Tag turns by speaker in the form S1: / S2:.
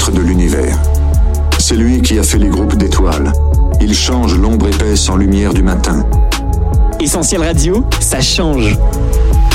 S1: maître de l'univers. C'est lui qui a fait les groupes d'étoiles. Il change l'ombre épaisse en lumière du matin.
S2: Essentiel Radio, ça change.